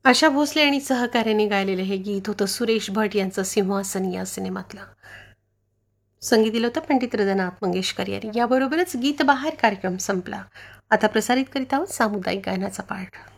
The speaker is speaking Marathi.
आशा भोसले आणि सहकार्याने गायलेलं हे गीत होतं सुरेश भट यांचं सिंहासन या सिनेमातलं. संगीत दिलं होतं पंडित हृदयनाथ मंगेशकर यांनी. याबरोबरच गीत बहार कार्यक्रम संपला. आता प्रसारित करीत आहोत सामुदायिक गायनाचा पाठ.